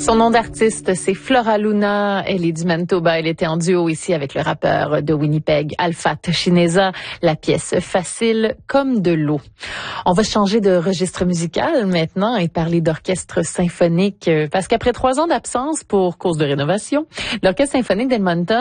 Son nom d'artiste, c'est Flora Luna. Elle est du Manitoba. Elle était en duo ici avec le rappeur de Winnipeg, Alpha Toshineza. La pièce Facile comme de l'eau. On va changer de registre musical maintenant et parler d'orchestre symphonique parce qu'après 3 ans d'absence pour cause de rénovation, l'Orchestre symphonique d'Edmonton